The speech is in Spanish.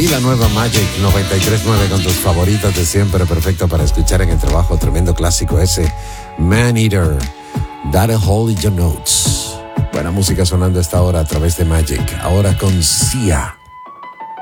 Y la nueva Magic 93.9 con tus favoritas de siempre, perfecto para escuchar en el trabajo. Tremendo clásico ese, Man Eater, That Hole in Your Notes. Buena música sonando a esta hora a través de Magic. Ahora con Sia.